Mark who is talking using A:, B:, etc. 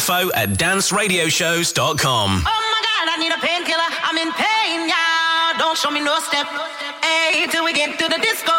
A: info@danceradioshows.com.
B: Oh my God, I need a painkiller. I'm in pain, y'all. Don't show me no step. Hey, till we get to the disco.